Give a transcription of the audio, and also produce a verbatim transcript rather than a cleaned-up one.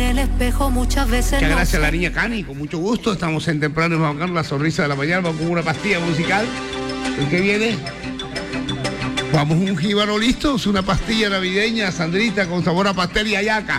el espejo muchas veces. Muchas no gracias sé. a la niña Cani, con mucho gusto. Estamos en Temprano y Bacán, la sonrisa de la mañana, vamos con una pastilla musical. ¿El que viene? Vamos un jíbaro listo, es una pastilla navideña, Sandrita, con sabor a pastel y hallaca.